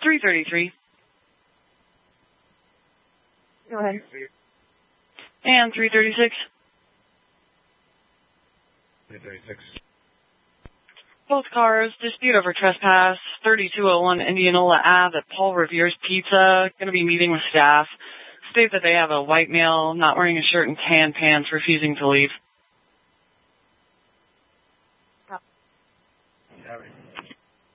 333. Go ahead. And 336. 336. Both cars, dispute over trespass, 3201 Indianola Ave at Paul Revere's Pizza. Going to be meeting with staff. State that they have a white male, not wearing a shirt and tan pants, refusing to leave. Oh. All right.